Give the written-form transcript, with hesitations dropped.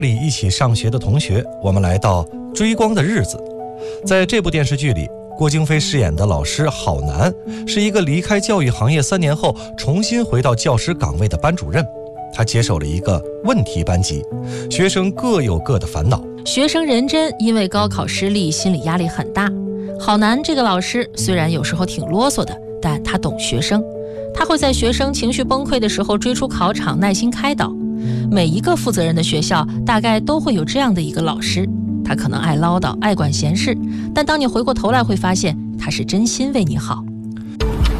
里一起上学的同学，我们来到追光的日子。在这部电视剧里，郭京飞饰演的老师郝楠是一个离开教育行业3年后重新回到教师岗位的班主任。他接手了一个问题班级，学生各有各的烦恼。 学生认真，因为高考失利，心理压力很大。郝楠这个老师虽然有时候挺啰嗦的，但他懂学生，他会在学生情绪崩溃的时候追出考场，耐心开导。每一个负责任的学校大概都会有这样的一个老师，他可能爱唠叨，爱管闲事，但当你回过头来会发现，他是真心为你好。